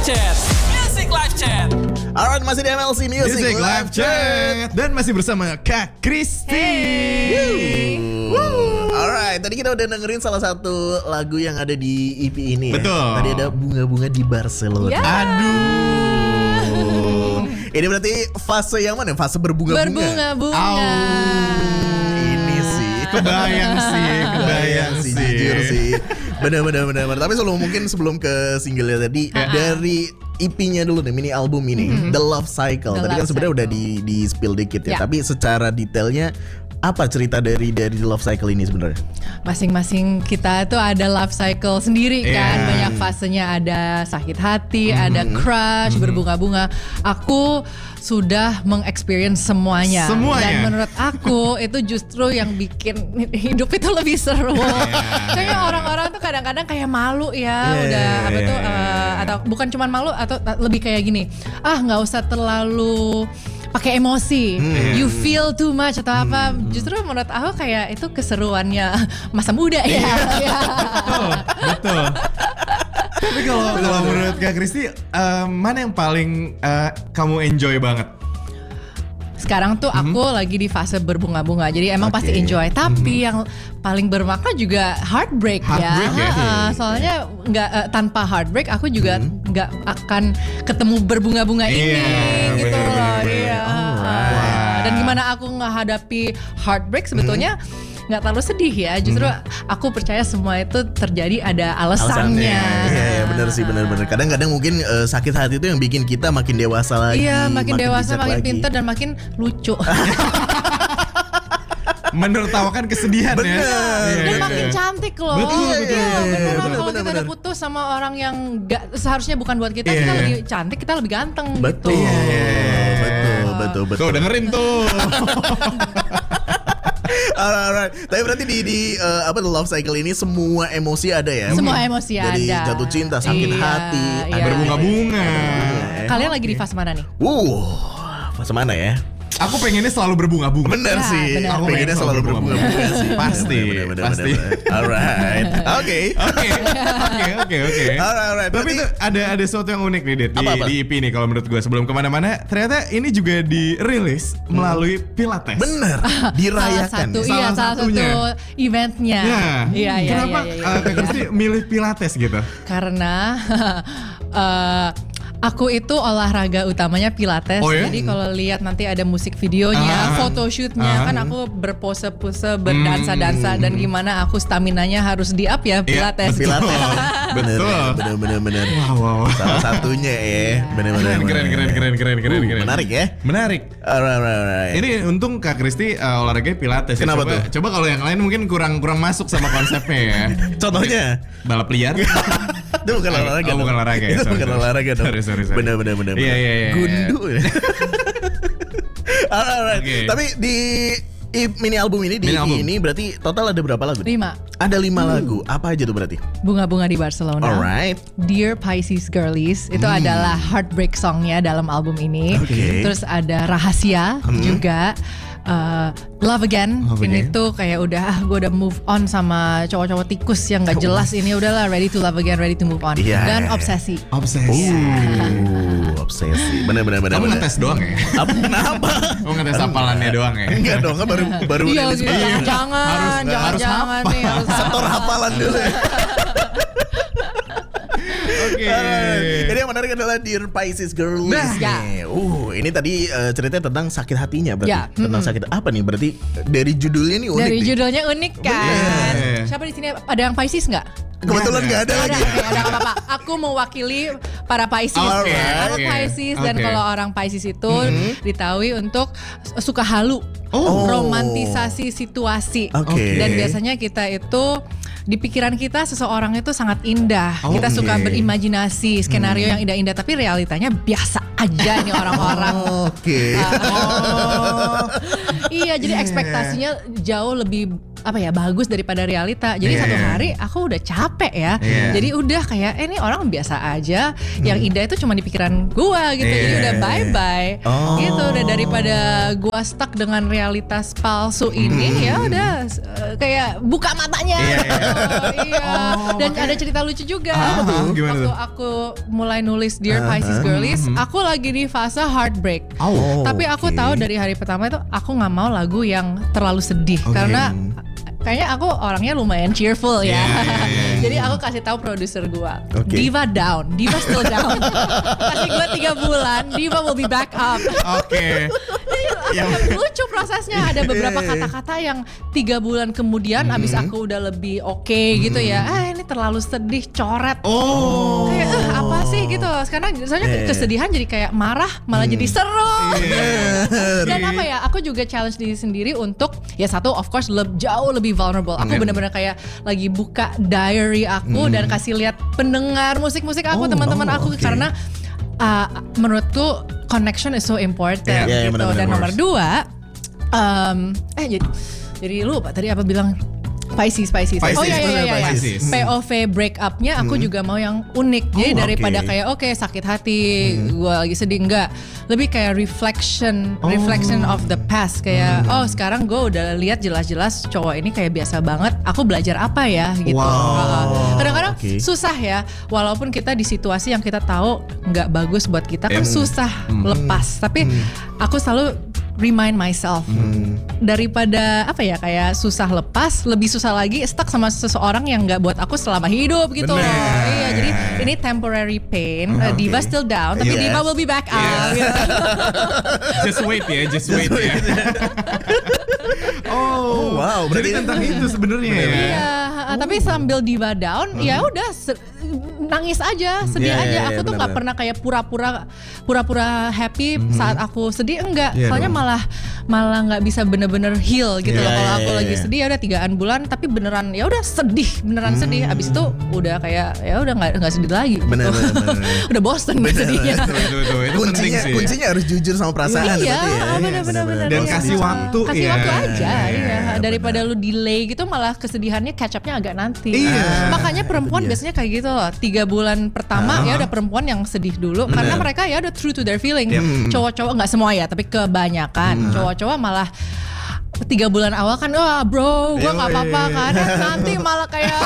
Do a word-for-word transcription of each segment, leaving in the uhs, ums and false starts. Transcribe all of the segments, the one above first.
Chat. Music Live Chat. Alright, masih di M L C Music, Music Live Live Chat. Dan masih bersama Kak Kristi. Hey. Alright, tadi kita udah dengerin salah satu lagu yang ada di E P ini. Betul. Ya. Tadi ada bunga-bunga di Barcelona. Ya. Aduh. Ini berarti fase yang mana? Fase berbunga-bunga. Berbunga-bunga. Au. Ini sih. Kebayang sih, kebayang sih. Jujur sih. Benar-benar benar. Tapi sebelum mungkin sebelum ke singlenya tadi Uh-uh. dari E P-nya dulu nih, mini album ini, mm-hmm. The Love Cycle. The Tadi kan Love sebenarnya Cycle. udah di di spill dikit ya. Ya. Tapi secara detailnya apa cerita dari dari The Love Cycle ini sebenarnya? Masing-masing kita tuh ada love cycle sendiri kan. Yeah. Banyak fasenya, ada sakit hati, ada crush, berbunga-bunga. Aku sudah mengexperience semuanya. Semuanya. Dan menurut aku itu justru yang bikin hidup itu lebih seru. Kayaknya orang-orang tuh kadang-kadang kayak malu ya, Yeah, udah yeah, apa yeah, tuh yeah. uh, atau bukan cuma malu atau lebih kayak gini. Ah, nggak usah terlalu pakai emosi, Hmm. you feel too much atau apa. Justru menurut aku kayak itu keseruannya masa muda ya. Ya. Betul, betul. Tapi kalau kalau menurut Kak Kristi, eh, mana yang paling eh, kamu enjoy banget? Sekarang tuh aku lagi di fase berbunga-bunga, jadi emang Oke. pasti enjoy. Tapi yang paling bermakna juga heartbreak, Heartbreak ya. ya? Ha-ha. Soalnya nggak eh, tanpa heartbreak aku juga nggak akan ketemu berbunga-bunga ini, Iya, gitu loh. bener-bener. Iya. Alright. Dan gimana aku ngehadapi heartbreak sebetulnya nggak terlalu sedih ya. Justru aku percaya semua itu terjadi ada alasannya. Iya, iya benar sih, benar-benar. Kadang-kadang mungkin eh, sakit hati itu yang bikin kita makin dewasa lagi. Iya, makin, dewasa, bijak makin lagi. pintar dan makin lucu. Menertawakan kesedihan Bener. ya. Iya, Dan iya, makin iya. cantik loh. Betul, Iya, betul, beneran. betul, betul, Kalau betul, kita betul. udah putus sama orang yang gak, seharusnya bukan buat kita, Iya, kita iya. lebih cantik, kita lebih ganteng. Betul. Gitu. Iya, iya, iya. Betul, betul, betul. Tuh dengerin tuh. Alright, alright. Tapi berarti di di eh, apa The Love Cycle ini semua emosi ada ya? Semua emosi Dari ada. jatuh cinta, sakit Iya, hati, iya. ada Berbunga-bunga. Kalian lagi di fase mana nih? Wuh, fase mana ya? Aku pengennya selalu berbunga-bunga. Bener Ya, sih. bener. Aku pengennya selalu berbunga-bunga sih. Pasti, Bener, bener, bener, pasti. bener, bener. Alright. Oke. Oke, oke, oke, oke. Alright, alright. Tapi Berarti- itu ada ada sesuatu yang unik nih Dit, di, Apa-apa? di E P nih kalau menurut gue sebelum kemana-mana ternyata ini juga dirilis melalui Pilates. Bener. Dirayakan. Salah satu, ya. iya, Salah salah satunya. satu eventnya. Ya, Iya, iya, kenapa iya, iya, uh, Kak iya. Kristi milih Pilates gitu? Karena eh, aku itu olahraga utamanya Pilates. Oh ya? Jadi kalau lihat nanti ada musik videonya, Ah. photoshootnya, Ah. kan aku berpose-pose, berdansa-dansa dan gimana aku staminanya harus di up ya Pilates. betul. Pilates. Bener, Betul. bener, bener, bener. Wow, wow. Salah satunya ya. Bener, bener, Keren, keren, keren, keren, keren, keren, Uh, keren. Menarik ya. Menarik. Alright, alright, alright. Ini untung Kak Kristi uh, olahraganya Pilates. ya. Kenapa coba, tuh? Coba kalau yang lain mungkin kurang kurang masuk sama konsepnya ya. Contohnya? Balap liar. Itu bukan Oh, olahraga. bukan dong. olahraga ya, Itu sorry, bukan sorry. olahraga dong. Sorry, sorry, sorry. Bener, bener, bener. Iya, bener. iya, iya. Gundu ya. Alright, alright. Oke. Tapi di i- mini album ini, di Mini E P album. ini berarti total ada berapa lagu? Lima. Ada lima lagu. Apa aja tuh berarti? Bunga-bunga di Barcelona. Alright. Dear Pisces Girlies itu adalah heartbreak songnya dalam album ini. Oke. Terus ada Rahasia juga. Uh, Love Again. Love Ini Again. tuh kayak udah ah, gue udah move on sama cowok-cowok tikus yang gak jelas ini, udahlah ready to love again, ready to move on. Iya. Dan Obsesi. Obsesi. Uh, obsesi. Bener, bener, bener. Kamu bener. ngetes doang ya? Apa, kenapa? Kamu ngetes hafalannya doang ya? Enggak dong, kan baru baru Iya, rilis gitu. baru. Jangan, Harus- jangan, harus jangan hafal. nih. Harus Setor hafalan dulu ya. Oke. Alright. Jadi yang menarik adalah Dear Pisces Girlies Nah. nih. Uh, ini tadi eh, ceritanya tentang sakit hatinya berarti. Ya, Tentang sakit apa nih? Berarti dari judulnya nih unik Dari nih. judulnya unik kan. Bener. Siapa di sini ada yang Pisces nggak? Kebetulan nggak ada Ada, lagi. oke, ada nggak apa-apa. Aku mewakili para Pisces. Alright. Aku Oke. Pisces dan Oke. kalau orang Pisces itu ditahui untuk suka halu, Oh. romantisasi situasi. Oke. Dan biasanya kita itu di pikiran kita seseorang itu sangat indah. Oh, Kita suka oke. berimajinasi skenario yang indah-indah, tapi realitanya biasa. aja nih orang-orang. Oke. Uh, iya, jadi ekspektasinya jauh lebih apa ya bagus daripada realita. Jadi Yeah. satu hari aku udah capek ya. Yeah. Jadi udah kayak eh ini orang biasa aja. Yang indah itu cuma di pikiran gua gitu. Jadi Yeah. udah bye-bye. Oh. Gitu udah daripada gua stuck dengan realitas palsu ini ya udah uh, kayak buka matanya. Iya, gitu. Iya. Oh, Dan makanya- ada cerita lucu juga. Apa tuh? Gimana Waktu tuh? aku mulai nulis Dear Uh-huh. Pisces Girlies, aku lagi di fase heartbreak. Oh, Tapi aku oke. tahu dari hari pertama itu aku nggak mau lagu yang terlalu sedih Oke. karena kayaknya aku orangnya lumayan cheerful ya. Yeah, yeah, yeah, yeah. Jadi aku kasih tahu produser gua, Oke. Diva down, Diva still down. Kasih gua tiga bulan, Diva will be back up. Oke. Yang- Lucu prosesnya, ada beberapa kata-kata yang tiga bulan kemudian abis aku udah lebih oke gitu ya. Ah ini terlalu sedih, coret. Oh. Kayak eh, apa sih gitu. Sekarang soalnya Yeah. kesedihan jadi kayak marah malah jadi seru. Iya. Dan apa ya, aku juga challenge diri sendiri untuk ya satu of course leb, jauh lebih vulnerable. Aku Yeah. benar-benar kayak lagi buka diary aku dan kasih lihat pendengar musik-musik aku, Oh, teman-teman oh, aku oke. karena uh, menurutku connection is so important Yeah, yeah, gitu. benar-benar. Dan nomor dua, um, eh jadi jadi lupa tadi apa bilang. Pisces, Pisces. Pisces, oh iya iya bener, iya, iya. Pisces. P O V breakupnya aku juga mau yang unik. Jadi Oh, daripada oke. kayak oke sakit hati, gue lagi sedih, enggak. Lebih kayak reflection, Oh. reflection of the past. Kayak oh sekarang gue udah lihat jelas-jelas cowok ini kayak biasa banget. Aku belajar apa ya gitu. Wow. Uh, Kadang-kadang Oke. susah ya. Walaupun kita di situasi yang kita tahu nggak bagus buat kita kan Em. susah lepas. Tapi aku selalu remind myself daripada apa ya kayak susah lepas, lebih susah lagi stuck sama seseorang yang nggak buat aku selama hidup gitu loh. Bener. Iya, jadi ini temporary pain. Uh, Diva still down, tapi Yes. Diva will be back up. gitu. Just wait ya, just wait ya. Oh, wow, Jadi berarti- tentang itu sebenarnya ya. Iya, uh, tapi sambil Diva down, ya udah se- nangis aja, sedih Iya, aja. iya, Aku iya, tuh nggak benar-benar. pernah kayak pura-pura pura-pura happy saat aku sedih, enggak. Iya Soalnya dong. malah malah nggak bisa bener-bener heal gitu Iya, loh. Kalau iya, aku iya, lagi iya. sedih ya udah tigaan bulan, tapi beneran ya udah sedih, beneran sedih. Abis itu udah kayak ya udah nggak nggak sedih lagi. Gitu. Bener, bener, bener. Udah bosen Bener, sedihnya. Itu, itu, itu, itu penting kuncinya sih. kuncinya harus jujur sama perasaan Iya, berarti ya. benar-benar. Bener-bener. Dan Iya. kasih waktu kasih ya. waktu aja, iya. Iya, Daripada lu delay gitu, malah kesedihannya catch up-nya agak nanti. Iya. Makanya perempuan itu dia. biasanya kayak gitu loh. Tiga bulan pertama ya udah perempuan yang sedih dulu, karena mereka ya udah true to their feeling. Cowok-cowok nggak semua ya, tapi kebanyakan cowok-cowok malah tiga bulan awal kan, wah bro, gue nggak apa-apa kan. Eh, nanti malah kayak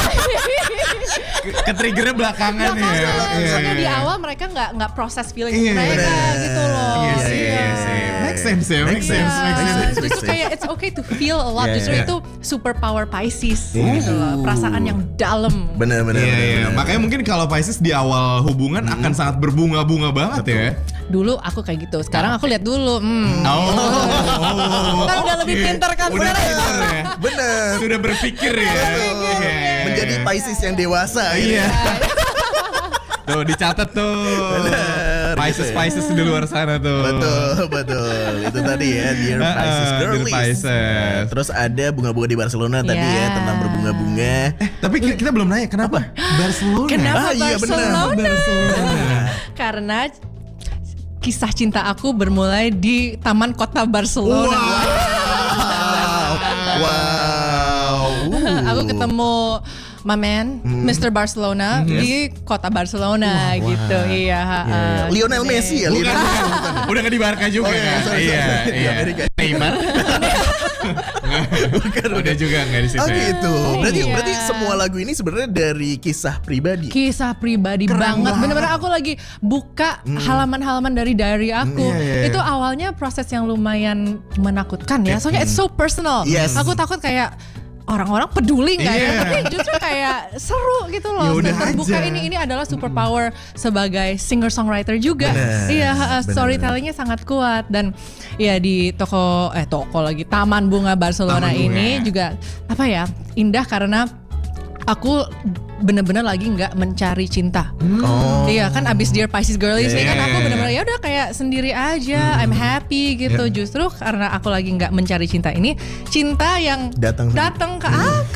Ke triggernya belakangan ya. Iya, Soalnya iya, di iya. awal mereka nggak nggak proses feeling Iya, mereka bener. gitu loh. Iya sih, iya sih. Make sense ya, make sense, make Iya, sense. justru kayak it's okay to feel a lot. Iya, Justru iya. itu superpower Pisces gitu loh. Perasaan yang dalam. Bener bener. Iya, bener, iya. bener. Makanya mungkin kalau Pisces di awal hubungan akan sangat berbunga-bunga banget ya. Dulu aku kayak gitu. Sekarang aku lihat dulu. Hmm. Oh, oh, Kan udah lebih oke. pintar kan, Udah bener. pintar ya. Bener. Sudah berpikir ya. Iya, iya, Menjadi iya. Pisces yang dewasa. Iya. gitu. Tuh dicatat tuh. Bener, Pisces gitu ya. Pisces di luar sana tuh. Betul, betul. Itu tadi ya, Dear Uh-uh, Pisces Dear Girlies. Pisces. Terus ada bunga-bunga di Barcelona tadi Ya. ya, tentang berbunga-bunga. Tapi kita kita belum nanya kenapa Barcelona. Kenapa Ah, iya, bener. Barcelona? Barcelona. Karena kisah cinta aku bermulai di taman kota Barcelona. Wow. Wow. Aku ketemu my man, mister Barcelona di kota Barcelona gitu. Iya. uh, Lionel gitu Messi deh. ya, Bukan, Lionel Messi. bukan. Udah nggak di Barca juga Oh, iya, kan? sorry, Iya, sorry. Di iya. Amerika. Neymar. Udah juga nggak di situ. Oh ya? gitu. Berarti Iya. berarti semua lagu ini sebenarnya dari kisah pribadi. Kisah pribadi banget. Bener-bener aku lagi buka halaman-halaman dari diary aku. Iya, iya, iya. Itu awalnya proses yang lumayan menakutkan ya. Soalnya it's so personal. Yes. Aku takut kayak orang-orang peduli nggak ya? Iya. Tapi justru kayak seru gitu Ya loh. udah Dan terbuka aja. ini ini adalah superpower sebagai singer-songwriter juga. Bener, Iya, uh, bener, storytellingnya sangat kuat dan ya di toko eh toko lagi Taman Bunga Barcelona Taman Bunga. ini juga apa ya indah karena aku bener-bener lagi nggak mencari cinta. Oh. Iya kan abis Dear Pisces Girlies Iya, ini kan iya, aku iya. bener-bener ya udah kayak sendiri aja, I'm happy gitu. Justru karena aku lagi nggak mencari cinta ini, cinta yang Datang. datang ke aku.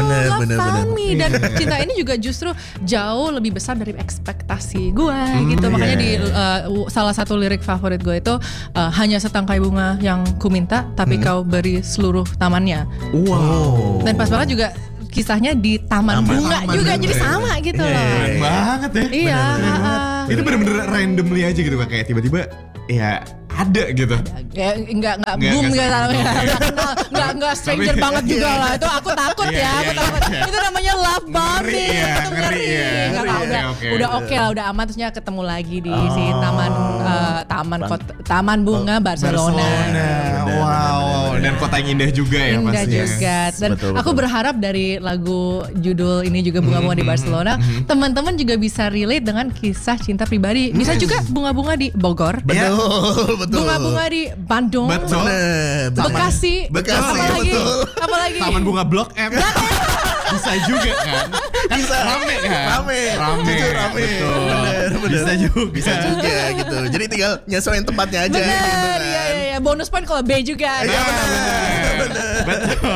Bener, love bener, found bener. me. Dan cinta ini juga justru jauh lebih besar dari ekspektasi gue gitu. iya. Makanya di uh, salah satu lirik favorit gue itu uh, hanya setangkai bunga yang ku minta, tapi kau beri seluruh tamannya. Wow. Dan pas banget juga kisahnya di taman, Taman. bunga Taman juga, bunga. jadi sama gitu Iya, loh. iya, Keren banget ya. Iya. Keren banget. uh, Itu bener-bener randomly aja gitu Kak, kayak tiba-tiba ya ada gitu. Ya, enggak enggak Nggak, boom nggak enggak sama. enggak kenal enggak enggak stranger Tapi- banget juga lah. Itu aku takut Iya, ya, iya, aku takut. iya. Itu namanya love bombing. Ngeri ya, Itu ngeri ya. Enggak, Ngeri enggak, ya, udah oke. udah oke lah, udah aman, terusnya ketemu lagi di si Oh. taman eh, taman kota, taman bunga Barcelona. Barcelona. Bener, Wow. Dan kota yang indah juga ya Indah pastinya. juga. Dan Betul, aku betul. berharap dari lagu judul ini juga bunga-bunga di Barcelona, teman-teman juga bisa relate dengan kisah cinta pribadi. Bisa juga bunga-bunga di Bogor, Betul, betul. bunga-bunga di Bandung, Betul. Bener, betul. Bekasi, Bekasi, apalagi, betul. apalagi. Taman Bunga Blok M. Bisa juga kan? Kan Bisa. rame kan? Rame. Rame. Jujur rame. Betul. Bener, bener. Bisa juga. Bisa juga gitu. Jadi tinggal nyesuaiin tempatnya aja Bener, gitu kan. iya, iya, iya. Bonus point kalau B juga. Iya, Nah, bener. bener. Betul.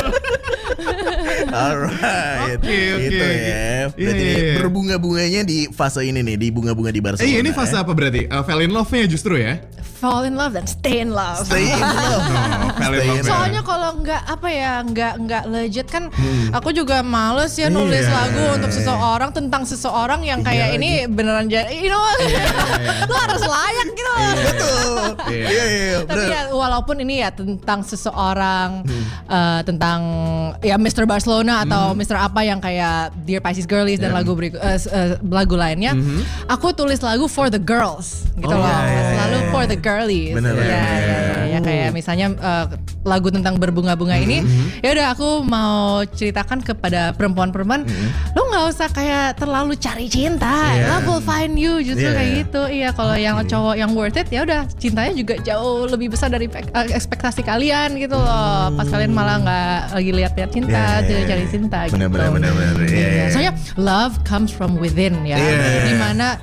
Alright. Oke, oke. Gitu ya. Iya, Berarti iya, iya. berbunga-bunganya di fase ini nih, di bunga-bunga di Barcelona. Eh ini fase ya. apa berarti? Uh, fell in love-nya justru ya? Fall in love dan stay in love. Stay in love. Oh, fell in Stay in love. ya. Soalnya kalau nggak apa ya, nggak nggak legit kan, aku juga males ya nulis Iya. lagu untuk seseorang tentang seseorang yang kayak Iya ini beneran jadi, you know, lu harus layak gitu. Betul. Iya. Iya, iya, Tapi bener. ya walaupun ini ya tentang seseorang, eh, tentang ya mister Barcelona atau mister apa yang kayak Dear Pisces Girlies dan lagu beriku- eh, s- eh, lagu lainnya, aku tulis lagu for the girls gitu Oh, loh, iya, iya, selalu iya. for the girlies. Bener, ya, bener, ya, bener. ya, ya, kayak misalnya eh, lagu tentang berbunga-bunga ini, ya udah aku mau ceritakan kepada perempuan-perempuan, lo nggak usah kayak terlalu cari cinta, Iya. love will find you, justru Iya, kayak iya. gitu. Iya, kalau yang cowok yang worth it ya udah cintanya juga jauh lebih besar dari pek- eh, ekspektasi kalian gitu loh. Pas kalian malah nggak lagi lihat-lihat cinta, Iya, iya, tidak iya. cari cinta Bener, gitu. bener, bener, bener. Iya, Iya. iya. Soalnya love comes from within ya. Iya. Dimana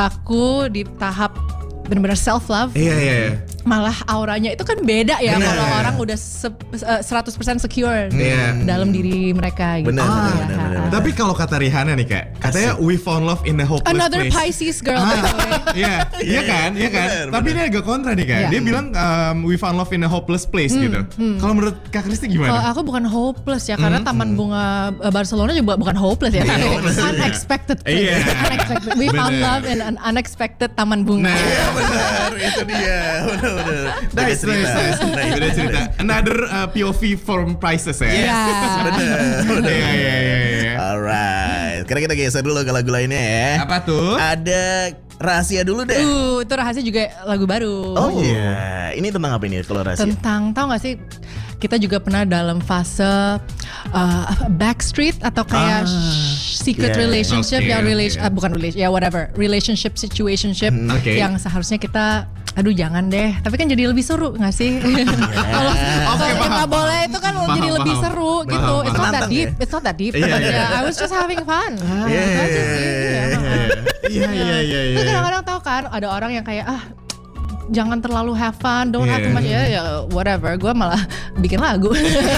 aku di tahap benar-benar self love, Iya, iya, iya. malah auranya itu kan beda ya Bener. kalau orang udah se- eh, seratus persen secure Iya. dalam diri mereka gitu. Bener, bener, Ya. bener, bener, bener. Tapi kalau kata Rihanna nih Kak, katanya we found love in a hopeless Another place. Pisces girl. by the way. Ah, iya, iya kan, iya kan. Bener, Tapi bener. dia agak kontra nih Kak. Iya. Dia bilang um, we found love in a hopeless place gitu. Kalau menurut Kak Kristi Kalau gimana? aku bukan hopeless ya, karena Taman Bunga eh, Barcelona juga bukan hopeless ya, tapi unexpected place. Iya. Unexpected. We found Bener. love in an unexpected Taman Bunga. Nah, Iya, bener. Itu dia. Bener, bener. Beda nice, cerita. nice, nice. Nah, Beda itu cerita. dia. Another uh, P O V from Prices ya. Iya. Bener, bener. Iya, iya, iya, iya. Alright. Sekarang kita geser dulu ke lagu lainnya ya. Apa tuh? Ada rahasia dulu deh. Uh, itu rahasia juga lagu baru. Oh iya. Ini tentang apa ini kalau rahasia? Tentang, tahu gak sih, kita juga pernah dalam fase uh, apa, backstreet atau kayak Ah, sh- secret yeah. relationship, Okay, yang relation, okay. uh, bukan relation, ya whatever, relationship, situationship, Okay. yang seharusnya kita, aduh jangan deh, tapi kan jadi lebih seru gak sih? Kalau Oke, kalau kita paham. boleh itu kan Paham, jadi lebih paham. seru Paham, gitu. It's not that Menantang deep, ya? it's not that deep. Iya, iya. Yeah, I was just having fun. Iya, Itu aja sih, iya. Iya, iya, iya, iya. Terus kadang-kadang tahu kan ada orang yang kayak ah jangan terlalu have fun, don't have too Yeah. much ya, ya whatever. Gue malah bikin lagu.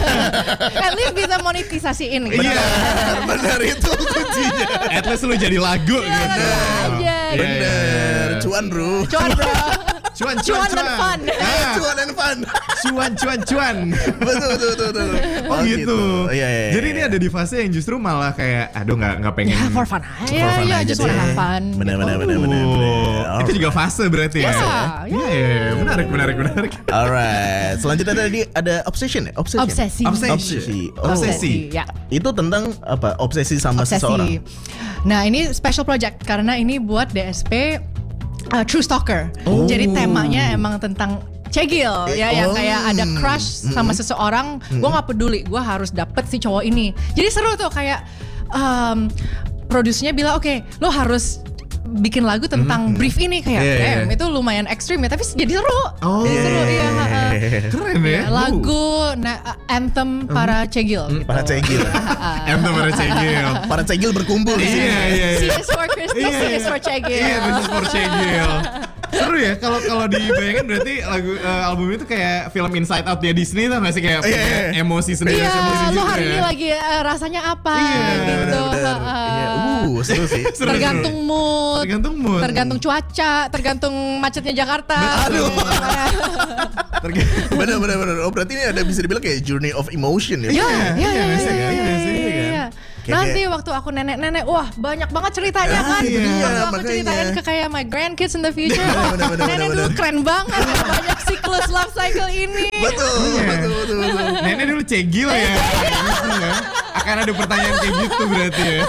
At least bisa monetisasiin gitu. Iya. Bener itu kuncinya. At least lu jadi lagu Iya, gitu. lagu aja. Iya, iya, Bener. iya. Cuan bro. Cuan bro. Cuan, Cuan dan fun. Ah, Cuan and fun. cuan, cuan, cuan. betul, betul, betul, betul. Oh gitu. Iya, iya, iya. Jadi ini ada di fase yang justru malah kayak, aduh nggak nggak pengen. Ya for fun aja. For fun Ya aja just wanna deh. have fun. Bener, bener, Oh, bener, bener, bener. itu juga fase berarti ya? Iya, Iya, iya. iya, menarik, menarik, menarik. Alright. Selanjutnya tadi ada obsession ya? Obsession. Obsesi. Obsession. Obsesi. Oh. Obsesi. Ya. Itu tentang apa? Obsesi sama Obsesi. seseorang. Nah ini special project karena ini buat D S P uh, True Stalker. Jadi temanya emang tentang cegil ya, yang Oh. kayak ada crush sama seseorang. Gue nggak peduli, gue harus dapet si cowok ini. Jadi seru tuh kayak um, produsernya bilang oke, lo harus bikin lagu tentang brief ini kayak, Iya, iya. damn, itu lumayan ekstrim ya, tapi jadi seru. Oh. Jadi seru iya. ha-ha. Keren ya. Ya, lagu na- anthem para cegil. gitu. Para cegil. M tuh pada cegil. Para cegil berkumpul di sini. Iya, iya, C iya. is for Christy, Iya, C is for cegil. Iya, this is for cegil. Seru ya kalau kalau dibayangin berarti lagu uh, album itu kayak film Inside Out ya Disney tuh nggak sih kayak Iya, punya iya. emosi sendiri Iya, emosi lo gitu hari ya. ini lagi eh, rasanya apa Iya, gitu. Benar-benar. Ha-ha. Iya, uh, seru sih. Seru. Tergantung mood, Tergantung mood. tergantung cuaca, tergantung macetnya Jakarta. Aduh. Tergantung. Bener bener bener. Oh berarti ini ada bisa dibilang kayak journey of emotion ya. Iya, iya, iya, iya, bisa iya, kan? iya, Iya sih, iya, kan? iya. Kayak- Nanti waktu aku nenek-nenek, wah banyak banget ceritanya Ah, kan. itu dia, Waktu aku makanya. ceritain ke kayak my grandkids in the future, Bener, wah, bener, bener, nenek bener, dulu bener. keren banget, banyak siklus love cycle ini. Betul, Iya. betul, betul, betul. Nenek dulu cegil ya. Gitu ya. Akan ada pertanyaan kayak gitu berarti ya.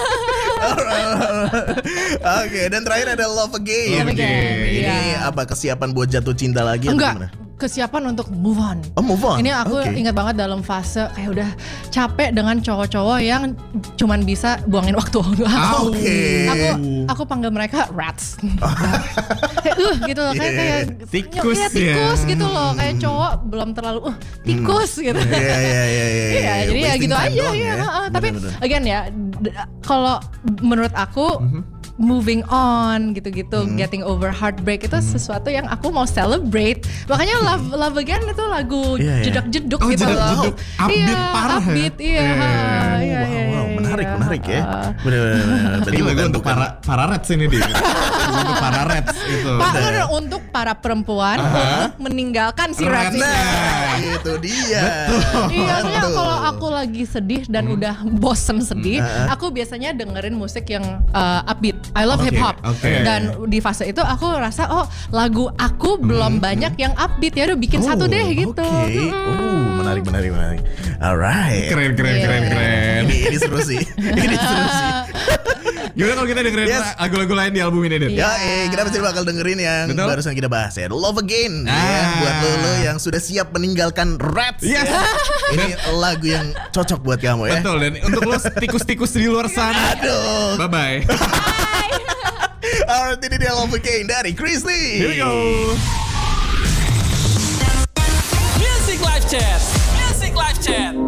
Oke, dan terakhir ada Love Again. Love Again, Ini iya. apa kesiapan buat jatuh cinta lagi? atau Enggak, gimana? kesiapan untuk move on. Oh, move on. Ini aku Oke. ingat banget dalam fase kayak udah capek dengan cowok-cowok yang cuman bisa buangin waktu. Ah, Oke. Aku aku panggil mereka rats. Kayak uh gitu loh, kayak Iya, kayak tikus iya, tikus ya. gitu loh, kayak cowok belum terlalu uh tikus gitu. Iya, iya, iya, iya. Iya, jadi ya Wasting gitu time aja doang ya. ya. heeh. Tapi Bener-bener. again ya, d- kalau menurut aku moving on gitu-gitu, Hmm. getting over heartbreak itu sesuatu yang aku mau celebrate. Makanya Love Love Again itu lagu Iya, iya. jedak-jeduk Oh, gitu loh. jedak-jeduk. Upbeat Iya, parah ya? upbeat, iya. Iya, iya, iya. ha, Oh, iya, wow, iya, wow, iya, menarik, iya. menarik ya. Ah. Bener-bener. Berarti Ini lagu bukan- untuk bukan- para para reds ini dia. Untuk para reds itu. Pak, bener, untuk para perempuan untuk meninggalkan si rats ini. Nah, itu dia. Iya, soalnya Betul. kalau aku lagi sedih dan udah bosen sedih, aku biasanya dengerin musik yang uh, upbeat. I love Oke, hip hop. oke. Dan di fase itu aku rasa oh lagu aku belum banyak yang upbeat ya, udah bikin satu deh gitu. Oke. Oh, menarik, menarik, menarik. Alright. Keren keren Iya. keren keren. Ini, ini seru sih. Ini seru sih. Gimana kalau kita dengerin Yes. lagu-lagu lain di album ini, Dit? Ya, eh, kita pasti bakal dengerin yang Betul. barusan kita bahas ya. Love Again ya, Ah. buat lo, lo yang sudah siap meninggalkan Rats. Yes. Ya. Ini lagu yang cocok buat kamu ya. Betul, dan untuk lo tikus-tikus di luar sana. Aduh. Bye bye. Alright, ini dia Love Again dari Christy. Here we go. Music Live Chat. Music Live Chat.